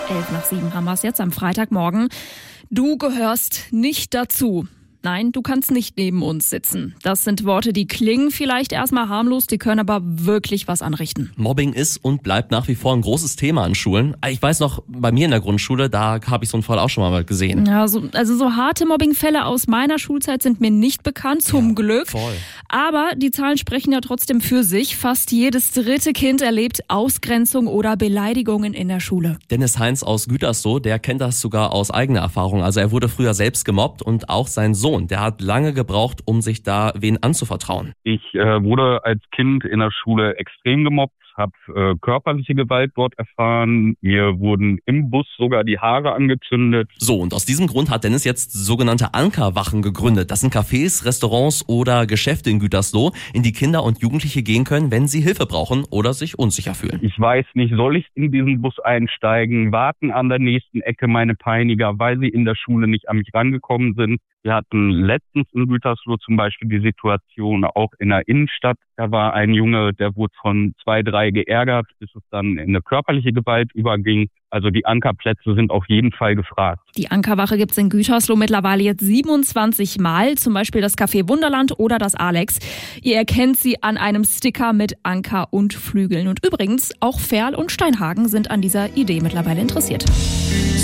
6:11 haben wir es jetzt am Freitagmorgen. Du gehörst nicht dazu. Nein, du kannst nicht neben uns sitzen. Das sind Worte, die klingen vielleicht erstmal harmlos, die können aber wirklich was anrichten. Mobbing ist und bleibt nach wie vor ein großes Thema an Schulen. Ich weiß noch, bei mir in der Grundschule, da habe ich so einen Fall auch schon mal gesehen. Ja, so harte Mobbingfälle aus meiner Schulzeit sind mir nicht bekannt, zum Glück. Voll. Aber die Zahlen sprechen ja trotzdem für sich. Fast jedes dritte Kind erlebt Ausgrenzung oder Beleidigungen in der Schule. Dennis Heinz aus Gütersloh, der kennt das sogar aus eigener Erfahrung. Also er wurde früher selbst gemobbt und auch sein Sohn. Der hat lange gebraucht, um sich da wen anzuvertrauen. Ich wurde als Kind in der Schule extrem gemobbt, habe körperliche Gewalt dort erfahren. Mir wurden im Bus sogar die Haare angezündet. So, und aus diesem Grund hat Dennis jetzt sogenannte Ankerwachen gegründet. Das sind Cafés, Restaurants oder Geschäfte in Gütersloh, in die Kinder und Jugendliche gehen können, wenn sie Hilfe brauchen oder sich unsicher fühlen. Ich weiß nicht, soll ich in diesen Bus einsteigen, warten an der nächsten Ecke meine Peiniger, weil sie in der Schule nicht an mich rangekommen sind. Wir hatten letztens in Gütersloh zum Beispiel die Situation, auch in der Innenstadt, da war ein Junge, der wurde von 2, 3 geärgert, bis es dann in eine körperliche Gewalt überging. Also die Ankerplätze sind auf jeden Fall gefragt. Die Ankerwache gibt es in Gütersloh mittlerweile jetzt 27 Mal, zum Beispiel das Café Wunderland oder das Alex. Ihr erkennt sie an einem Sticker mit Anker und Flügeln. Und übrigens, auch Ferl und Steinhagen sind an dieser Idee mittlerweile interessiert.